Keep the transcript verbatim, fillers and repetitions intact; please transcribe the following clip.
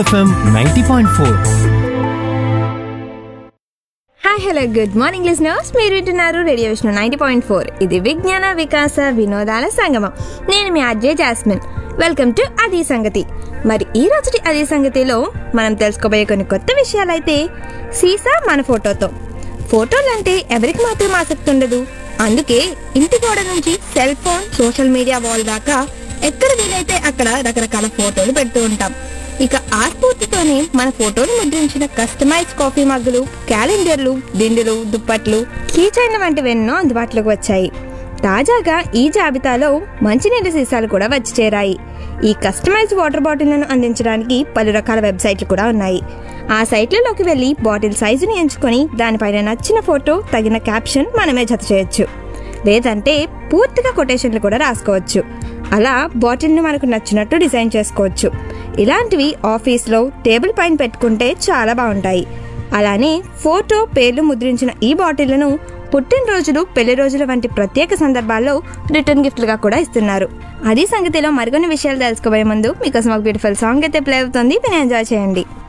FM ninety point four. Hi hello good morning listeners, మీరు వింటున్నారు radio Vishnu ninety point four. ఇది విజ్ఞాన వికాస వినోదాల సంగమం. నేను మీ అజయ్ జాస్మిన్. వెల్కమ్ టు అది సంగతి. మరి ఈ రోజుటి అది సంగతిలో మనం తెలుసుకోబోయే కొన్ని కొత్త విషయాలైతే, సీసా మన ఫోటోతో. ఫోటోలంటే ఎవరికి మాత్రం ఆసక్తి ఉండదు. అందుకే ఇంటి గోడ నుంచి cell phone, social media wall దాకా ఎక్కడ వీలైతే అక్కడ రకరకాల ఫోటోలు పెడుతూ ఉంటాం. ఇక ఆ స్ఫూర్తితోనే మన ఫోటోలు ముద్రించిన కస్టమైజ్ కాఫీ మగ్గులు, క్యాలెండర్లు, దిండులు, దుప్పట్లు, కీచైన్ల వంటివెన్నో అందుబాటులోకి వచ్చాయి. తాజాగా ఈ జాబితాలో మంచినీళ్ళ సీసాలు కూడా వచ్చి చేరాయి. ఈ కస్టమైజ్ వాటర్ బాటిళ్లను అందించడానికి పలు రకాల వెబ్సైట్లు కూడా ఉన్నాయి. ఆ సైట్లలోకి వెళ్ళి బాటిల్ సైజుని ఎంచుకొని దానిపైన నచ్చిన ఫోటో, తగిన క్యాప్షన్ మనమే జత చేయొచ్చు. లేదంటే పూర్తిగా కొటేషన్లు కూడా రాసుకోవచ్చు. అలా బాటిల్ని మనకు నచ్చినట్టు డిజైన్ చేసుకోవచ్చు. ఇలాంటివి ఆఫీస్లో టేబుల్ పైన పెట్టుకుంటే చాలా బాగుంటాయి. అలానే ఫోటో, పేర్లు ముద్రించిన ఈ బాటిళ్లను పుట్టినరోజులు, పెళ్లి రోజుల వంటి ప్రత్యేక సందర్భాల్లో రిటర్న్ గిఫ్ట్లుగా కూడా ఇస్తున్నారు. అది సంగతిలో మరికొన్ని విషయాలు తెలుసుకోబోయే ముందు మీకోసం ఒక బ్యూటిఫుల్ సాంగ్ అయితే ప్లే అవుతుంది, మీరు ఎంజాయ్ చేయండి.